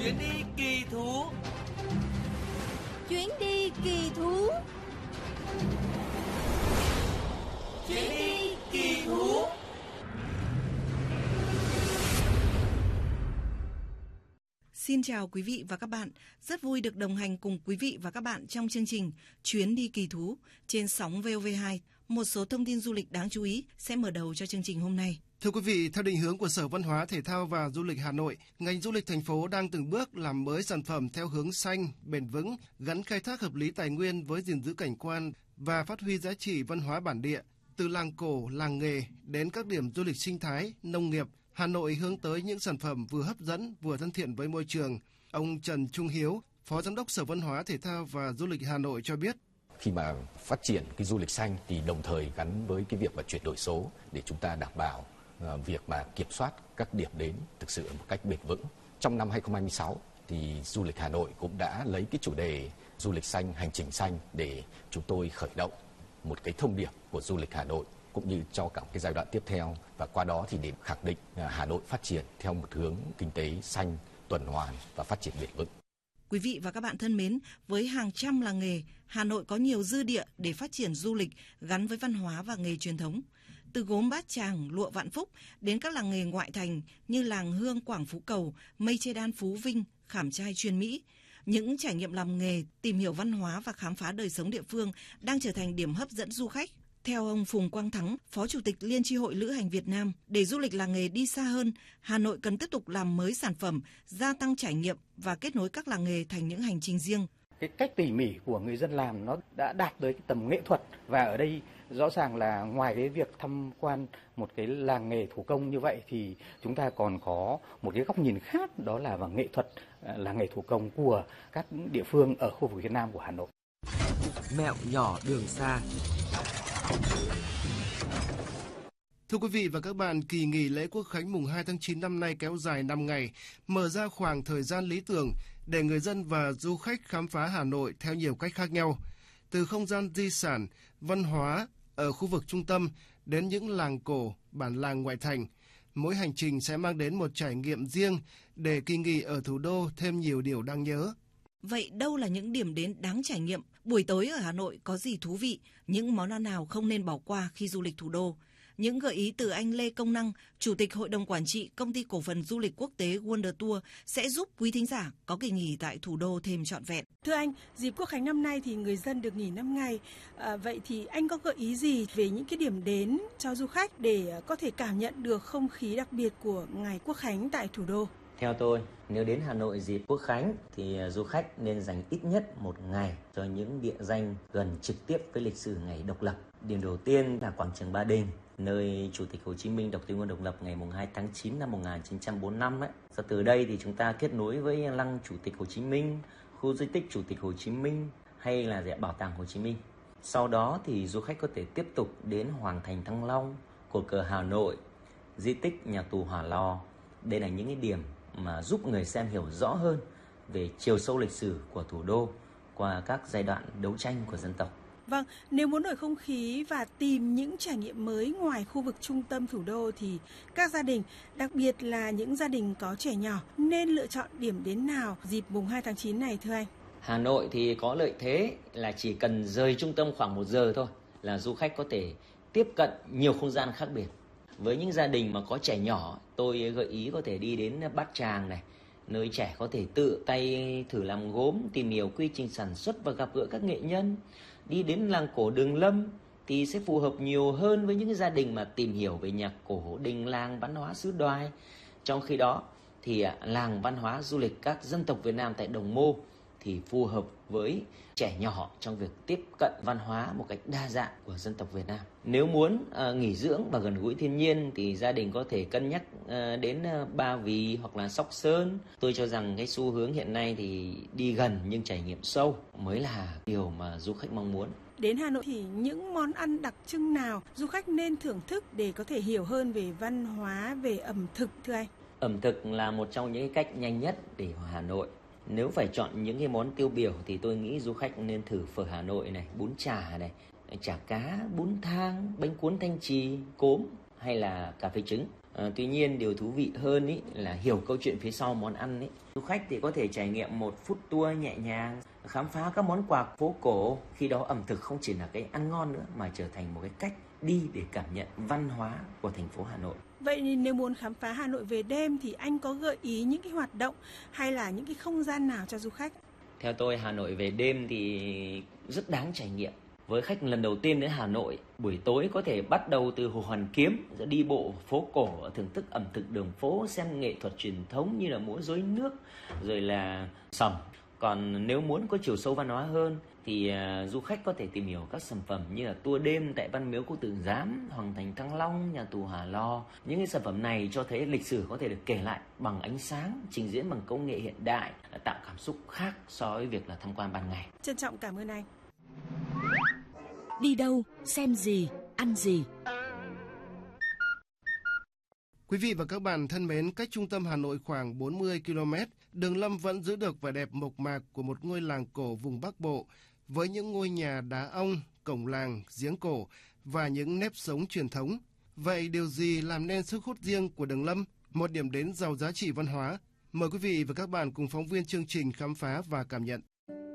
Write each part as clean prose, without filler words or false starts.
Chuyến đi kỳ thú. Chuyến đi kỳ thú. Chuyến đi kỳ thú. Xin chào quý vị và các bạn, rất vui được đồng hành cùng quý vị và các bạn trong chương trình Chuyến đi kỳ thú trên sóng VOV2. Một số thông tin du lịch đáng chú ý sẽ mở đầu cho chương trình hôm nay. Thưa quý vị, theo định hướng của Sở Văn hóa, Thể thao và Du lịch Hà Nội, ngành du lịch thành phố đang từng bước làm mới sản phẩm theo hướng xanh, bền vững, gắn khai thác hợp lý tài nguyên với gìn giữ cảnh quan và phát huy giá trị văn hóa bản địa. Từ làng cổ, làng nghề đến các điểm du lịch sinh thái, nông nghiệp, Hà Nội hướng tới những sản phẩm vừa hấp dẫn, vừa thân thiện với môi trường. Ông Trần Trung Hiếu, Phó Giám đốc Sở Văn hóa, Thể thao và Du lịch Hà Nội cho biết. Khi mà phát triển cái du lịch xanh thì đồng thời gắn với cái việc mà chuyển đổi số để chúng ta đảm bảo việc mà kiểm soát các điểm đến thực sự một cách bền vững. Trong năm 2026 thì du lịch Hà Nội cũng đã lấy cái chủ đề du lịch xanh, hành trình xanh để chúng tôi khởi động một cái thông điệp của du lịch Hà Nội cũng như cho cả cái giai đoạn tiếp theo, và qua đó thì để khẳng định Hà Nội phát triển theo một hướng kinh tế xanh, tuần hoàn và phát triển bền vững. Quý vị và các bạn thân mến, với hàng trăm làng nghề, Hà Nội có nhiều dư địa để phát triển du lịch gắn với văn hóa và nghề truyền thống. Từ gốm Bát Tràng, lụa Vạn Phúc đến các làng nghề ngoại thành như làng Hương Quảng Phú Cầu, Mây Che Đan Phú Vinh, Khảm Trai Truyền Mỹ. Những trải nghiệm làm nghề, tìm hiểu văn hóa và khám phá đời sống địa phương đang trở thành điểm hấp dẫn du khách. Theo ông Phùng Quang Thắng, Phó Chủ tịch Liên chi hội Lữ hành Việt Nam, để du lịch làng nghề đi xa hơn, Hà Nội cần tiếp tục làm mới sản phẩm, gia tăng trải nghiệm và kết nối các làng nghề thành những hành trình riêng. Cái cách tỉ mỉ của người dân làm nó đã đạt tới cái tầm nghệ thuật, và ở đây rõ ràng là ngoài cái việc tham quan một cái làng nghề thủ công như vậy thì chúng ta còn có một cái góc nhìn khác, đó là vào nghệ thuật làng nghề thủ công của các địa phương ở khu vực phía Nam của Hà Nội. Mẹo nhỏ đường xa. Thưa quý vị và các bạn, kỳ nghỉ lễ Quốc khánh mùng 2 tháng 9 năm nay kéo dài 5 ngày, mở ra khoảng thời gian lý tưởng để người dân và du khách khám phá Hà Nội theo nhiều cách khác nhau. Từ không gian di sản, văn hóa ở khu vực trung tâm đến những làng cổ, bản làng ngoại thành, mỗi hành trình sẽ mang đến một trải nghiệm riêng để kỳ nghỉ ở thủ đô thêm nhiều điều đáng nhớ. Vậy đâu là những điểm đến đáng trải nghiệm? Buổi tối ở Hà Nội có gì thú vị? Những món ăn nào không nên bỏ qua khi du lịch thủ đô? Những gợi ý từ anh Lê Công Năng, Chủ tịch Hội đồng Quản trị Công ty Cổ phần Du lịch Quốc tế Wonder Tour sẽ giúp quý thính giả có kỳ nghỉ tại thủ đô thêm trọn vẹn. Thưa anh, dịp Quốc khánh năm nay thì người dân được nghỉ 5 ngày. Vậy thì anh có gợi ý gì về những cái điểm đến cho du khách để có thể cảm nhận được không khí đặc biệt của ngày Quốc khánh tại thủ đô? Theo tôi, nếu đến Hà Nội dịp Quốc khánh thì du khách nên dành ít nhất một ngày cho những địa danh gần trực tiếp với lịch sử ngày độc lập. Điểm đầu tiên là quảng trường Ba Đình, nơi Chủ tịch Hồ Chí Minh đọc tuyên ngôn độc lập ngày 2 tháng 9 năm 1945 ấy. Và từ đây thì chúng ta kết nối với lăng Chủ tịch Hồ Chí Minh, khu di tích Chủ tịch Hồ Chí Minh hay là bảo tàng Hồ Chí Minh. Sau đó thì du khách có thể tiếp tục đến Hoàng thành Thăng Long, cột cờ Hà Nội, di tích nhà tù Hỏa Lò. Đây là những cái điểm mà giúp người xem hiểu rõ hơn về chiều sâu lịch sử của thủ đô qua các giai đoạn đấu tranh của dân tộc. Vâng, nếu muốn đổi không khí và tìm những trải nghiệm mới ngoài khu vực trung tâm thủ đô thì các gia đình, đặc biệt là những gia đình có trẻ nhỏ, nên lựa chọn điểm đến nào dịp mùng 2 tháng 9 này thưa anh? Hà Nội thì có lợi thế là chỉ cần rời trung tâm khoảng 1 giờ thôi là du khách có thể tiếp cận nhiều không gian khác biệt. Với những gia đình mà có trẻ nhỏ, tôi gợi ý có thể đi đến Bát Tràng này, nơi trẻ có thể tự tay thử làm gốm, tìm hiểu quy trình sản xuất và gặp gỡ các nghệ nhân. Đi đến làng cổ Đường Lâm thì sẽ phù hợp nhiều hơn với những gia đình mà tìm hiểu về nhạc cổ, đình làng, văn hóa xứ Đoài. Trong khi đó thì làng văn hóa du lịch các dân tộc Việt Nam tại Đồng Mô thì phù hợp với trẻ nhỏ trong việc tiếp cận văn hóa một cách đa dạng của dân tộc Việt Nam. Nếu muốn nghỉ dưỡng và gần gũi thiên nhiên thì gia đình có thể cân nhắc đến Ba Vì hoặc là Sóc Sơn. Tôi cho rằng cái xu hướng hiện nay thì đi gần nhưng trải nghiệm sâu mới là điều mà du khách mong muốn. Đến Hà Nội thì những món ăn đặc trưng nào du khách nên thưởng thức để có thể hiểu hơn về văn hóa, về ẩm thực thưa anh? Ẩm thực là một trong những cách nhanh nhất để vào Hà Nội. Nếu phải chọn những cái món tiêu biểu thì tôi nghĩ du khách nên thử phở Hà Nội này, bún chả này, chả cá, bún thang, bánh cuốn Thanh Trì, cốm hay là cà phê trứng. Tuy nhiên điều thú vị hơn ý là hiểu câu chuyện phía sau món ăn ý. Du khách thì có thể trải nghiệm một food tour nhẹ nhàng, khám phá các món quà phố cổ. Khi đó ẩm thực không chỉ là cái ăn ngon nữa mà trở thành một cái cách đi để cảm nhận văn hóa của thành phố Hà Nội. Vậy nếu muốn khám phá Hà Nội về đêm thì anh có gợi ý những cái hoạt động hay là những cái không gian nào cho du khách? Theo tôi, Hà Nội về đêm thì rất đáng trải nghiệm. Với khách lần đầu tiên đến Hà Nội, buổi tối có thể bắt đầu từ Hồ Hoàn Kiếm, đi bộ phố cổ, thưởng thức ẩm thực đường phố, xem nghệ thuật truyền thống như là múa rối nước, rồi là sẩm. Còn nếu muốn có chiều sâu văn hóa hơn thì du khách có thể tìm hiểu các sản phẩm như là tour đêm tại Văn Miếu Quốc Tử Giám, Hoàng thành Thăng Long, nhà tù Hà Lo. Những cái sản phẩm này cho thấy lịch sử có thể được kể lại bằng ánh sáng, trình diễn bằng công nghệ hiện đại, tạo cảm xúc khác so với việc là tham quan ban ngày. Trân trọng cảm ơn anh. Đi đâu, xem gì, ăn gì? Quý vị và các bạn thân mến, cách trung tâm Hà Nội khoảng 40 km, Đường Lâm vẫn giữ được vẻ đẹp mộc mạc của một ngôi làng cổ vùng Bắc Bộ, với những ngôi nhà đá ong, cổng làng, giếng cổ và những nếp sống truyền thống. Vậy điều gì làm nên sức hút riêng của Đường Lâm, một điểm đến giàu giá trị văn hóa? Mời quý vị và các bạn cùng phóng viên chương trình khám phá và cảm nhận.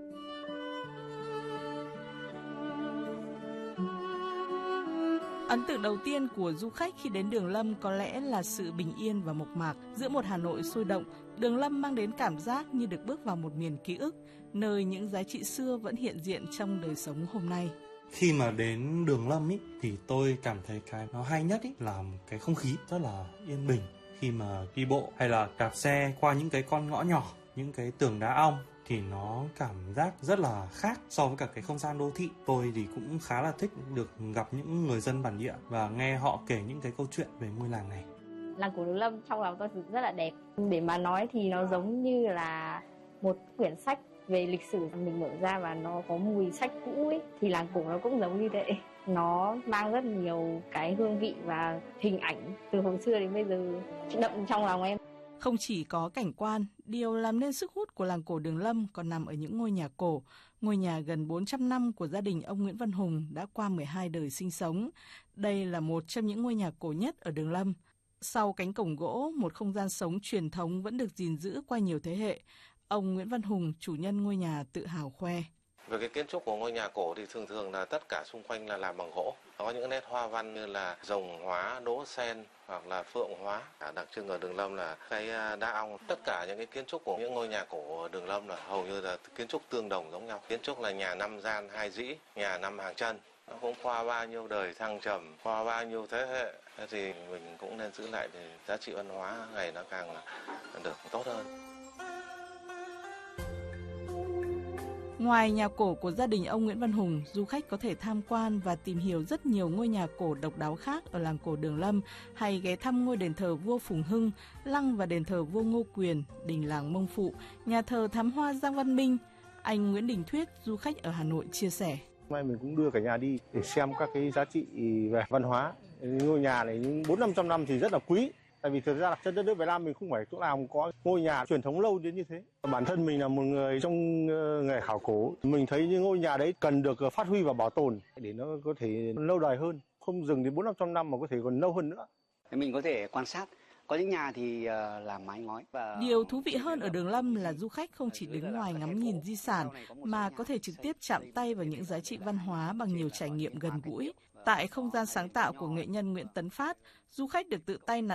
Ấn tượng đầu tiên của du khách khi đến Đường Lâm có lẽ là sự bình yên và mộc mạc. Giữa một Hà Nội sôi động, Đường Lâm mang đến cảm giác như được bước vào một miền ký ức, nơi những giá trị xưa vẫn hiện diện trong đời sống hôm nay. Khi mà đến Đường Lâm ý, thì tôi cảm thấy cái nó hay nhất ý, là cái không khí rất là yên bình. Khi mà đi bộ hay là đạp xe qua những cái con ngõ nhỏ, những cái tường đá ong, thì nó cảm giác rất là khác so với cả cái không gian đô thị. Tôi thì cũng khá là thích được gặp những người dân bản địa và nghe họ kể những cái câu chuyện về ngôi làng này. Làng cổ Đường Lâm trong lòng tôi rất là đẹp. Để mà nói thì nó giống như là một quyển sách về lịch sử mình mở ra và nó có mùi sách cũ ấy, thì làng cổ nó cũng giống như thế. Nó mang rất nhiều cái hương vị và hình ảnh từ hồi xưa đến bây giờ đậm trong lòng em. Không chỉ có cảnh quan, điều làm nên sức hút của làng cổ Đường Lâm còn nằm ở những ngôi nhà cổ. Ngôi nhà gần 400 năm của gia đình ông Nguyễn Văn Hùng đã qua 12 đời sinh sống. Đây là một trong những ngôi nhà cổ nhất ở Đường Lâm. Sau cánh cổng gỗ, một không gian sống truyền thống vẫn được gìn giữ qua nhiều thế hệ. Ông Nguyễn Văn Hùng, chủ nhân ngôi nhà, tự hào khoe. Về cái kiến trúc của ngôi nhà cổ thì thường là tất cả xung quanh là làm bằng gỗ. Có những nét hoa văn như là rồng hóa, đỗ sen hoặc là phượng hóa. Đặc trưng ở Đường Lâm là cái đá ong. Tất cả những cái kiến trúc của những ngôi nhà cổ ở Đường Lâm là hầu như là kiến trúc tương đồng giống nhau. Kiến trúc là nhà 5 gian 2 dĩ, nhà 5 hàng chân. Nó cũng qua bao nhiêu đời thăng trầm, qua bao nhiêu thế hệ thì mình cũng nên giữ lại để giá trị văn hóa ngày nó càng được tốt hơn. Ngoài nhà cổ của gia đình ông Nguyễn Văn Hùng, du khách có thể tham quan và tìm hiểu rất nhiều ngôi nhà cổ độc đáo khác ở làng cổ Đường Lâm, hay ghé thăm ngôi đền thờ vua Phùng Hưng, lăng và đền thờ vua Ngô Quyền, đình làng Mông Phụ, nhà thờ thám hoa Giang Văn Minh. Anh Nguyễn Đình Thuyết, du khách ở Hà Nội chia sẻ. Hôm nay mình cũng đưa cả nhà đi để xem các cái giá trị về văn hóa. Ngôi nhà này 400-500 năm thì rất là quý. Tại vì thực ra là trên đất nước Việt Nam mình không phải chỗ nào có ngôi nhà truyền thống lâu đến như thế. Bản thân mình là một người trong nghề khảo cổ, mình thấy những ngôi nhà đấy cần được phát huy và bảo tồn để nó có thể lâu đời hơn, không dừng đến 400-500 năm mà có thể còn lâu hơn nữa. Mình có thể quan sát, có những nhà thì làm mái ngói. Điều thú vị hơn ở Đường Lâm là du khách không chỉ đứng ngoài ngắm nhìn di sản mà có thể trực tiếp chạm tay vào những giá trị văn hóa bằng nhiều trải nghiệm gần gũi. Tại không gian sáng tạo của nghệ nhân Nguyễn Tấn Phát, du khách được tự tay nặn